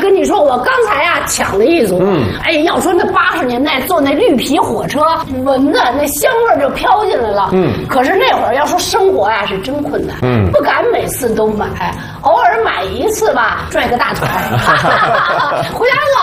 跟你说，我刚才呀抢了一组。哎，要说那80年代坐那绿皮火车，闻的那香味就飘进来了。可是那会儿要说生活呀是真困难，不敢每次都买，偶尔买一次吧，拽个大腿，回家老。